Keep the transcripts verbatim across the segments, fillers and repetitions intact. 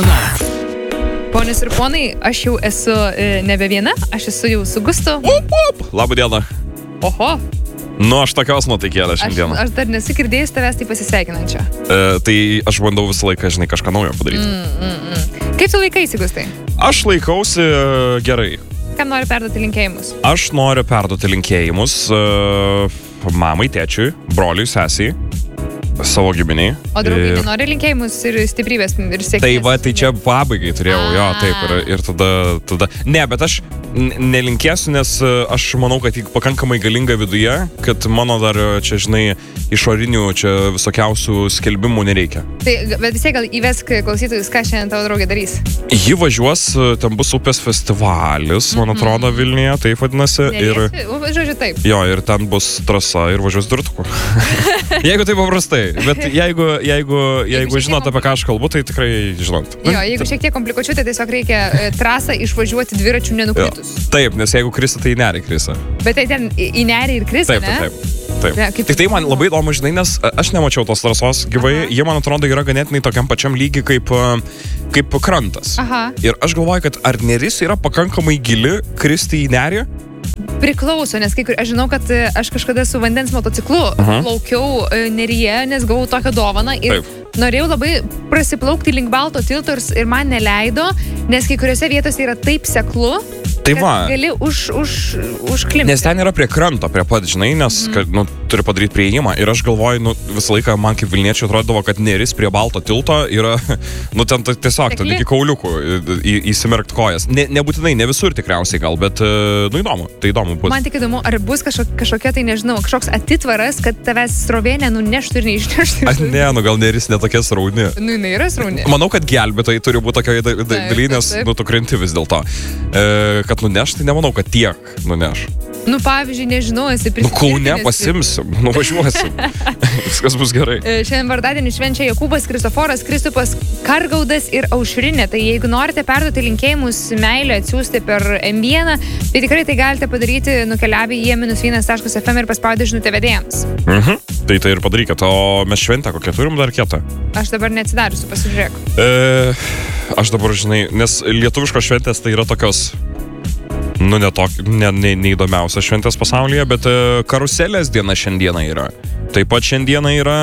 dovana. Ponios ir ponai, aš jau esu e, nebe viena, aš esu jau su Gustu. Up, up. Labą dieną. Oho. Nu, aš tokios nuotaikėlę Aš, šiandieną. aš dar nesigirdėjus tavęs tai pasisveikinančio. E, tai aš bandau visą laiką, žinai, kažką naujo padaryti. Mm, mm, mm. Kaip tu laikaisi, Gustai? Aš laikausi e, gerai. Kam nori perduoti linkėjimus? Aš noriu perduoti linkėjimus e, mamai, tėčiui, broliui, sesiai, savo giminiai. O draugai Ir- nenori linkėjimus ir stiprybės ir sėkmės? Tai va, tai čia pabaigai turėjau, jo, A. taip, ir, ir tada, tada, ne, bet aš n- nelinkėsiu, nes e, aš manau, kad ji pakankamai galinga viduje, kad mano dar e, čia, žinai, išorinių čia visokiausių skelbimų nereikia. Tai, bet vis tiek gal įvesk klausytojus, ką šiandien tavo draugė darys. Ji važiuos, e, ten bus upės festivalis, man atrodo, Vilniuje, taip vadinasi, ir, Neliesi? U, Žodžiu, taip. jo, ir ten bus trasa ir važiuos dvirtuku. Jeigu taip paprastai, bet jeigu, jeigu, jeigu šiek žinot, tiek apie ką aš kalbu, tai tikrai žinot. Jo, jeigu šiek tiek komplikuočiau, tai tiesiog reikia e, trasą išvažiuoti dviračių Jo. nenukritus. Taip, nes jeigu krisi, tai nerį krisi. Bet tai ten į į nerį ir kris, Taip, ne? taip, taip. taip. Ne, kaip- Tik tai man labai įdomu, žinai, nes aš nemačiau tos trasos gyvai, Aha. jie, man atrodo, yra ganėtinai tokiam pačiam lygiai kaip, a, kaip krantas. Aha. Ir aš galvoju, kad ar neris yra pakankamai gili kristi į nerį? Priklauso, nes kai kur, aš žinau, kad e, aš kažkada su vandens motociklu Aha. plaukiau e, neryje, nes gavau tokią dovaną ir Taip. norėjau labai prasiplaukti link Balto tilto ir, s- ir man neleido, nes kai kuriuose vietose yra taip seklu, Tai kad va. gali už, už, užklimpti. Nes ten yra prie kranto, prie pat, žinai, nes Mhm. kad, nu, turi padaryti prieimą. Ir aš galvoju, nu, visą laiką man kaip Vilniečiai atrodavo, kad neris prie Balto tilto yra, nu, ten ta- tiesiog, ten Sekli. iki kauliukų į- į- įsimerkt kojas. Ne, nebūtinai, ne visur tikriausiai gal, bet, e, nu, įdomu. Tai įdomu bus. Man tik įdomu, ar bus kažkokia, kažkokia tai, nežinau, kažkoks atitvaras, kad tavęs srovė nenuneštų ir neišneštų. A, ne, nu, gal neris netokia srauni. Nu, jinai yra srauni. Manau, kad gelbėtojai turi būti tokioje da- da- Taip, daly, nes, taip, taip. nu, tu krenti vis dėlto. E, kad nuneš, tai nemanau, kad tiek nuneš. Nu, pavyzdžiui, nežinau, esi Nu, Kaune prisitvirtinęs- pasimsim, nuvažiuosim. Viskas bus gerai. E, Šiandien vardadienį švenčia Jokūbas, Kristoforas, Kristupas, Kargaudas ir Aušrinė. Tai jeigu norite perduoti linkėjimus, meilę atsiųsti per M vieną, tai tikrai tai galite padaryti nukeliavę į e vienas taškas ef em ir paspaudę žinutę vedėjams. Mhm. Tai tai ir padarykite. O mes šventę kokią turim dar kietą? Aš dabar neatsidariusiu, pasižiūrėk. E, aš dabar, žinai, nes lietuviškos šventės tai yra tokios, nu, netok, ne, ne, neįdomiausios šventės pasaulyje, bet e, karuselės diena šiandieną yra. Taip pat šiandieną yra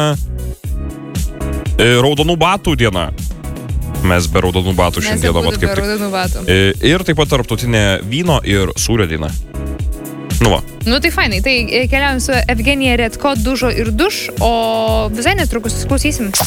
e, raudonų batų diena. Mes be raudonų batų Mes šiandieną, abudu vat be kaip tik. raudonų batų. E, ir taip pat tarptautinė vyno ir sūrio diena. Nu va. Nu tai fainai, tai e, keliaujam su Evgenija Redko, Dužo ir Duš, o visai netrukus klausysim.